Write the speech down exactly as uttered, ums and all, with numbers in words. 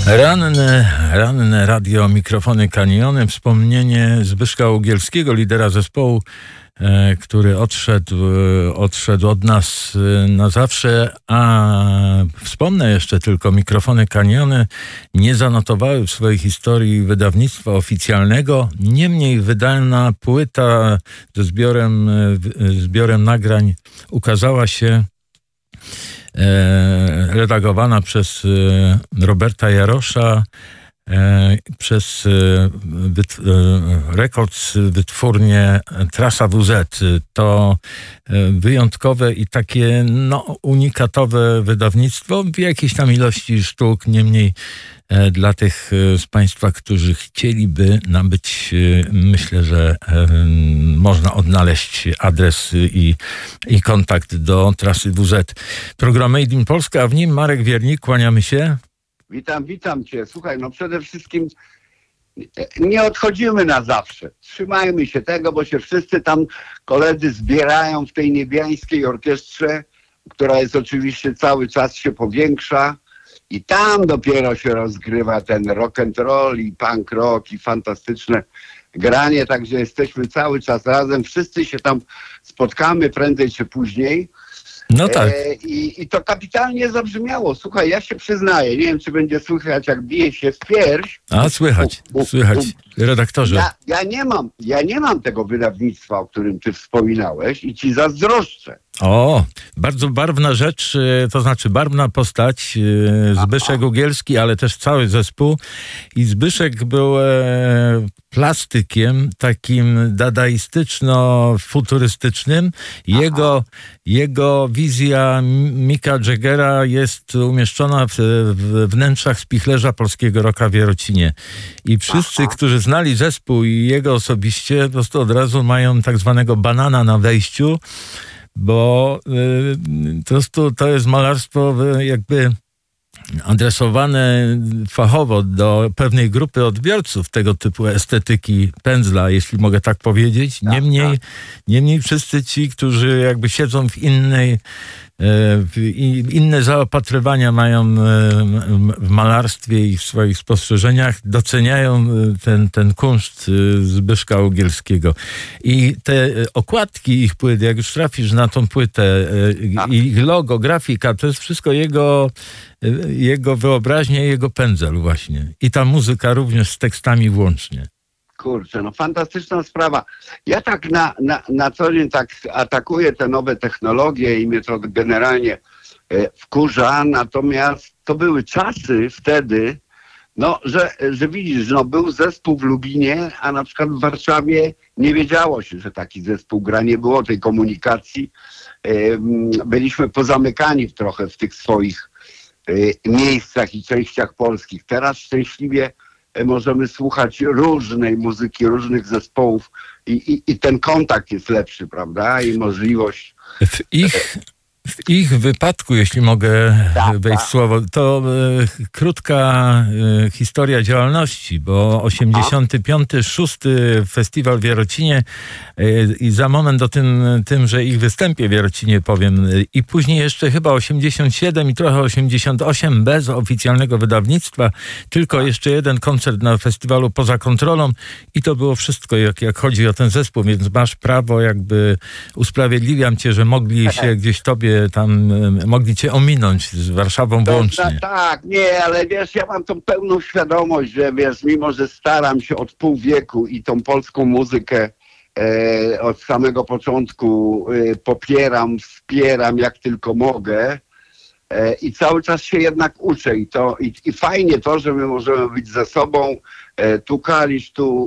Ranne, ranne radio, mikrofony, kaniony, wspomnienie Zbyszka Ugielskiego, lidera zespołu, e, który odszedł, e, odszedł od nas e, na zawsze, a wspomnę jeszcze tylko, mikrofony, kaniony nie zanotowały w swojej historii wydawnictwa oficjalnego, niemniej wydana płyta ze zbiorem, e, zbiorem nagrań ukazała się redagowana przez Roberta Jarosza, przez wyt- Records, wytwórnię Trasa W Z. To wyjątkowe i takie no, unikatowe wydawnictwo w jakiejś tam ilości sztuk, niemniej dla tych z Państwa, którzy chcieliby nabyć, myślę, że można odnaleźć adres i, i kontakt do Trasy W Z. Program Made in Polska, a w nim Marek Wiernik, kłaniamy się. Witam, witam Cię. Słuchaj, no przede wszystkim nie odchodzimy na zawsze. Trzymajmy się tego, bo się wszyscy tam koledzy zbierają w tej niebiańskiej orkiestrze, która jest oczywiście cały czas się powiększa. I tam dopiero się rozgrywa ten rock and roll i punk rock i fantastyczne granie, także jesteśmy cały czas razem, wszyscy się tam spotkamy prędzej czy później. No tak. E, i, I to kapitalnie zabrzmiało. Słuchaj, ja się przyznaję, nie wiem, czy będzie słychać, jak bije się w pierś. A słychać, u, u, słychać, u, redaktorze. Ja, ja, nie mam, ja nie mam tego wydawnictwa, o którym ty wspominałeś i ci zazdroszczę. O, bardzo barwna rzecz, to znaczy barwna postać, Zbyszek Ugielski, ale też cały zespół. I Zbyszek był e, plastykiem takim dadaistyczno-futurystycznym. Jego, jego wizja Micka Jaggera jest umieszczona w, w wnętrzach spichlerza polskiego rocka w Jarocinie. I wszyscy, Aha. którzy znali zespół i jego osobiście, po prostu od razu mają tak zwanego banana na wejściu, bo y, po prostu to jest malarstwo jakby adresowane fachowo do pewnej grupy odbiorców tego typu estetyki pędzla, jeśli mogę tak powiedzieć. Niemniej, tak, tak. niemniej wszyscy ci, którzy jakby siedzą w innej i inne zaopatrywania mają w malarstwie i w swoich spostrzeżeniach, doceniają ten, ten kunszt Zbyszka Ugielskiego. I te okładki ich płyt, jak już trafisz na tą płytę, ich logo, grafika, to jest wszystko jego, jego wyobraźnia, jego pędzel właśnie. I ta muzyka również z tekstami włącznie. Kurczę, no fantastyczna sprawa. Ja tak na, na, na co dzień tak atakuję te nowe technologie i mnie to generalnie e, wkurza, natomiast to były czasy wtedy, no, że, że widzisz, no, był zespół w Lubinie, a na przykład w Warszawie nie wiedziało się, że taki zespół gra, nie było tej komunikacji. E, byliśmy pozamykani trochę w tych swoich e, miejscach i częściach polskich. Teraz szczęśliwie możemy słuchać różnej muzyki, różnych zespołów i, i, i ten kontakt jest lepszy, prawda? I możliwość... W ich, w ich wypadku, jeśli mogę tak, wejść w słowo, to e, krótka e, historia działalności, bo osiemdziesiąty piąty, szósty festiwal w Jarocinie e, i za moment o tym, tymże ich występie w Jarocinie powiem. I później jeszcze chyba osiemdziesiąt siedem i trochę osiemdziesiąt osiem bez oficjalnego wydawnictwa, tylko jeszcze jeden koncert na festiwalu Poza Kontrolą i to było wszystko, jak, jak chodzi o ten zespół, więc masz prawo, jakby usprawiedliwiam cię, że mogli się gdzieś tobie tam, mogli cię ominąć z Warszawą włącznie. To, tak, nie, ale wiesz, ja mam tą pełną świadomość, że wiesz, mimo że staram się od pół wieku i tą polską muzykę e, od samego początku e, popieram, wspieram jak tylko mogę e, i cały czas się jednak uczę i to i, i fajnie to, że my możemy być ze sobą, e, tu Kalisz, tu